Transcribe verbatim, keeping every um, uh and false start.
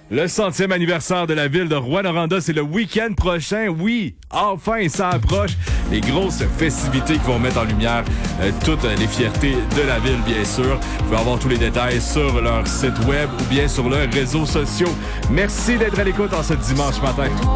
Le centième anniversaire de la ville de Rouyn-Noranda, c'est le week-end prochain. Oui, enfin, ça approche. Les grosses festivités qui vont mettre en lumière euh, toutes les fiertés de la ville, bien sûr. Vous pouvez avoir tous les détails sur leur site web ou bien sur leurs réseaux sociaux. Merci d'être à l'écoute en ce dimanche matin.